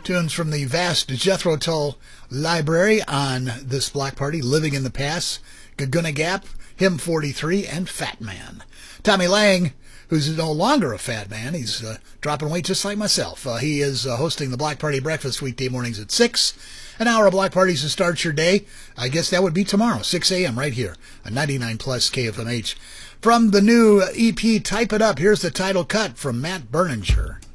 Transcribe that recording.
Tunes from the vast Jethro Tull library on this block party: Living in the Past, Gaguna Gap, Hymn 43, and Fat Man. Tommy Lang, who's no longer a fat man, he's dropping weight just like myself. He is hosting the Block Party Breakfast weekday mornings at 6. An hour of block parties to start your day. I guess that would be tomorrow, 6 a.m. right here on 99 Plus KFMH. From the new EP, Type It Up, here's the title cut from Matt Berninger.